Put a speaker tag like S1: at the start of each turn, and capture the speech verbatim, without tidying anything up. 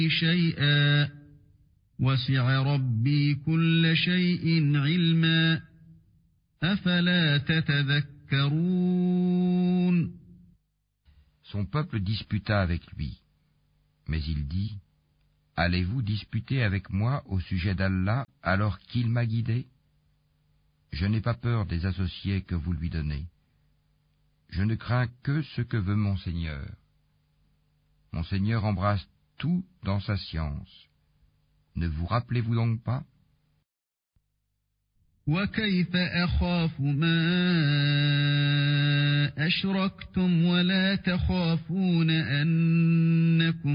S1: شيئا وسع ربي كل شيء علما أفلا تتذكرون.
S2: Son peuple disputa avec lui, mais il dit: Allez-vous disputer avec moi au sujet d'Allah alors qu'il m'a guidé? Je n'ai pas peur des associés que vous lui donnez. Je ne crains que ce que veut mon Seigneur. Mon Seigneur embrasse tout dans sa science. Ne vous rappelez-vous donc pas?
S1: وكيف أخاف ما أشركتم ولا تخافون أنكم